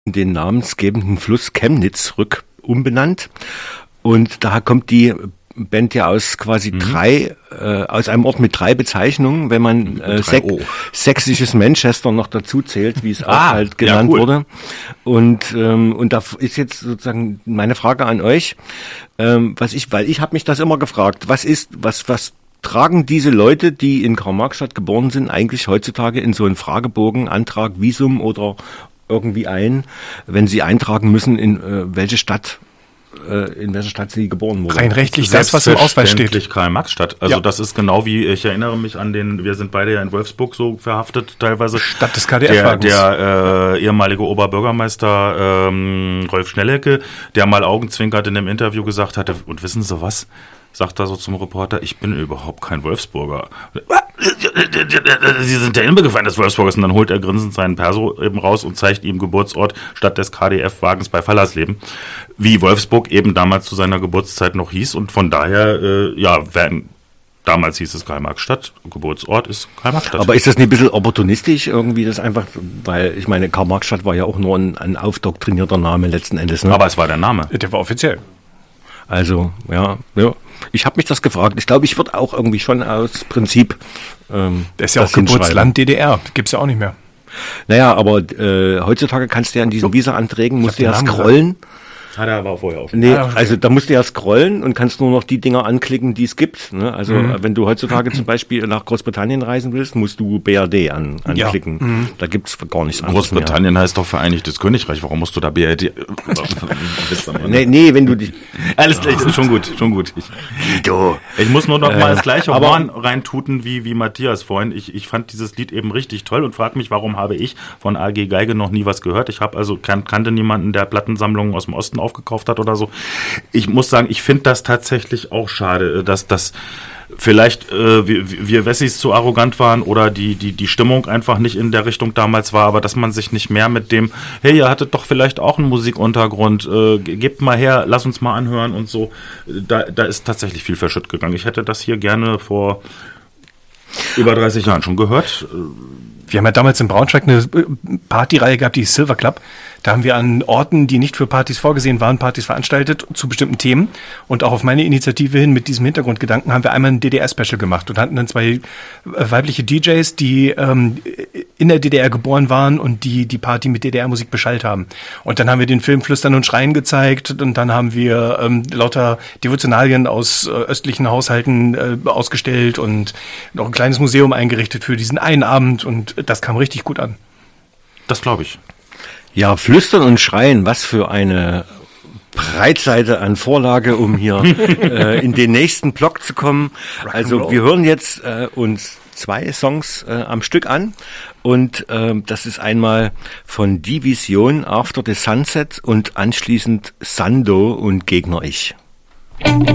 den namensgebenden Fluss Chemnitz umbenannt. Und da kommt die Band ja aus quasi aus einem Ort mit 3 Bezeichnungen, wenn man sächsisches Manchester noch dazu zählt, wie es auch halt genannt wurde. Und da ist jetzt sozusagen meine Frage an euch, weil ich habe mich das immer gefragt, was tragen diese Leute, die in Karl-Marx-Stadt geboren sind, eigentlich heutzutage in so einen Fragebogen, Antrag, Visum oder irgendwie ein, wenn sie eintragen müssen, in welcher Stadt sie geboren wurden? Rein rechtlich das, was im Ausweis steht. Karl-Marx-Stadt. Also das ist genau wie, ich erinnere mich an wir sind beide ja in Wolfsburg so verhaftet teilweise. Stadt des KdF-Wagens. Der ehemalige Oberbürgermeister Rolf Schnellecke, der mal augenzwinkert in einem Interview gesagt hatte, und wissen Sie was? Sagt er so zum Reporter, ich bin überhaupt kein Wolfsburger. Sie sind der Inbegriff des Wolfsburgers. Und dann holt er grinsend seinen Perso eben raus und zeigt ihm Geburtsort statt des KdF-Wagens bei Fallersleben, wie Wolfsburg eben damals zu seiner Geburtszeit noch hieß. Und von daher, damals hieß es Karl-Marx-Stadt, Geburtsort ist Karl-Marx-Stadt. Aber ist das nicht ein bisschen opportunistisch irgendwie, das einfach, weil ich meine, Karl-Marx-Stadt war ja auch nur ein aufdoktrinierter Name letzten Endes. Ne? Aber es war der Name. Der war offiziell. Also, ja. Ich habe mich das gefragt. Ich glaube, ich würde auch irgendwie schon aus Prinzip das ist ja auch Geburtsland DDR. Gibt's ja auch nicht mehr. Naja, aber heutzutage kannst du ja an diesen Visa-Anträgen, musst du ja scrollen. Hat er aber vorher auch schon. Nee, also da musst du ja scrollen und kannst nur noch die Dinger anklicken, die es gibt. Ne? Also wenn du heutzutage zum Beispiel nach Großbritannien reisen willst, musst du BRD anklicken. Ja. Da gibt's gar nichts anderes. Großbritannien heißt doch Vereinigtes Königreich. Warum musst du da BRD? nee, wenn du dich... Alles klar, schon gut. Ich muss nur noch mal das gleiche Horn reintuten wie Matthias vorhin. Ich fand dieses Lied eben richtig toll und frage mich, warum habe ich von AG Geige noch nie was gehört. Ich habe kannte niemanden, der Plattensammlungen aus dem Osten aufgekauft hat oder so. Ich muss sagen, ich finde das tatsächlich auch schade, dass das vielleicht wir Wessis zu arrogant waren oder die Stimmung einfach nicht in der Richtung damals war, aber dass man sich nicht mehr mit dem, hey, ihr hattet doch vielleicht auch einen Musikuntergrund, gebt mal her, lass uns mal anhören und so, da ist tatsächlich viel verschütt gegangen. Ich hätte das hier gerne vor über 30 Jahren schon gehört. Wir haben ja damals in Braunschweig eine Partyreihe gehabt, die Silver Club. Da haben wir an Orten, die nicht für Partys vorgesehen waren, Partys veranstaltet zu bestimmten Themen. Und auch auf meine Initiative hin mit diesem Hintergrundgedanken haben wir einmal ein DDR-Special gemacht und hatten dann 2 weibliche DJs, die in der DDR geboren waren und die Party mit DDR-Musik beschallt haben. Und dann haben wir den Film Flüstern und Schreien gezeigt und dann haben wir lauter Devotionalien aus östlichen Haushalten ausgestellt und noch ein kleines Museum eingerichtet für diesen einen Abend und das kam richtig gut an. Das glaube ich. Ja, Flüstern und Schreien, was für eine Breitseite an Vorlage, um hier in den nächsten Block zu kommen. Also wir hören jetzt uns 2 Songs am Stück an und das ist einmal von Division After the Sunset und anschließend Sando und Gegner Ich.